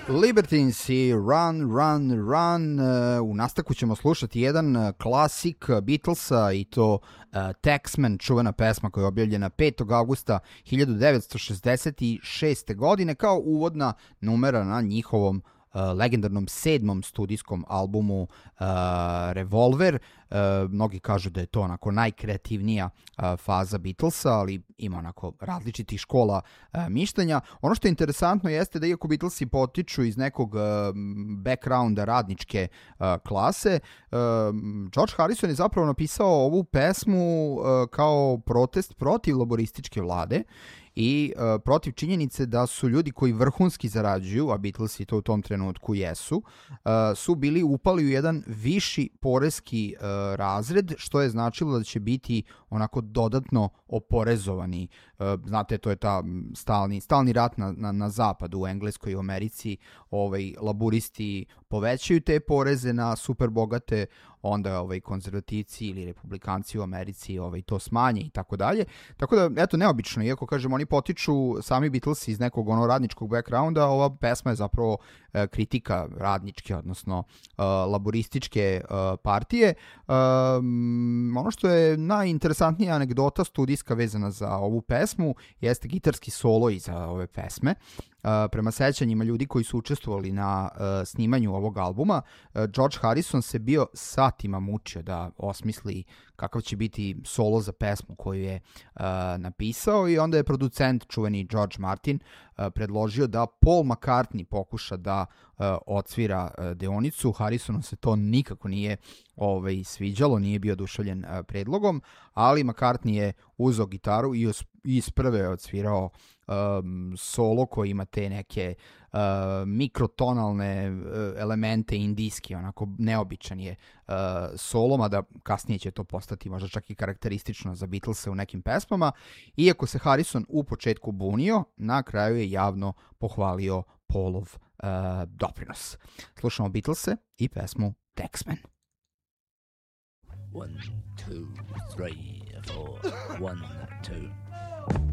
Libertines i Run, Run, Run. U nastavku ćemo slušati jedan klasik Beatlesa i to Taxman, čuvena pesma koja je objavljena 5. augusta 1966. godine kao uvodna numera na njihovom legendarnom 7. studijskom albumu Revolver. Mnogi kažu da je to onako najkreativnija faza Beatlesa, ali ima onako različitih škola mišljenja. Ono što je interesantno jeste da iako Beatlesi potiču iz nekog backgrounda radničke klase, George Harrison je zapravo napisao ovu pesmu kao protest protiv laborističke vlade i protiv činjenice da su ljudi koji vrhunski zarađuju, a Beatlesi to u tom trenutku jesu, su bili upali u jedan viši poreski razred, što je značilo da će biti onako dodatno oporezovani. Znate, to je ta stalni rat na zapadu, u Engleskoj i u Americi. Laburisti povećaju te poreze na super bogate, onda konzervativci ili republikanci u Americi to smanje i tako dalje. Tako da, eto, neobično, iako kažem, oni potiču sami Beatlesi iz nekog radničkog backgrounda, ova pesma je zapravo kritika radničke, odnosno laborističke partije. Ono što je najinteresantnija anegdota studijska vezana za ovu pesmu jeste gitarski solo iza ove pesme. Prema sećanjima ljudi koji su učestvovali na snimanju ovog albuma, George Harrison se bio satima mučio da osmisli kakav će biti solo za pesmu koju je napisao, i onda je producent, čuveni George Martin, predložio da Paul McCartney pokuša da odsvira deonicu. Harrisonu se to nikako nije sviđalo, nije bio oduševljen predlogom, ali McCartney je uzeo gitaru i iz prve odsvirao solo koji ima te neke mikrotonalne elemente indijski, onako neobičan je solo, mada kasnije će to postati možda čak i karakteristično za Beatlese u nekim pesmama. Iako se Harrison u početku bunio, na kraju je javno pohvalio Paulov doprinos. Slušamo Beatlese i pesmu Taxman. 1, 2, 3, 4, 1, 2